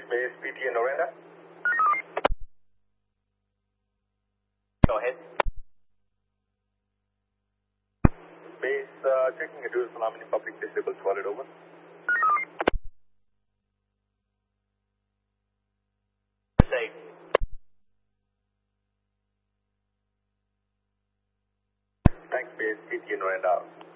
Base PT and Orenda. Go ahead. Base, checking a dual phenomenon public disabled solid over. Safe. Thanks, Base PT and Orenda.